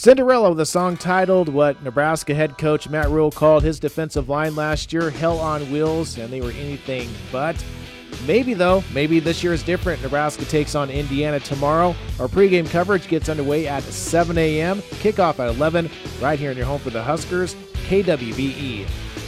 Cinderella with a song titled what Nebraska head coach Matt Rhule called his defensive line last year, hell on wheels, and they were anything but. Maybe this year is different. Nebraska takes on Indiana tomorrow. Our pregame coverage gets underway at 7 a.m., kickoff at 11, right here in your home for the Huskers, KWBE.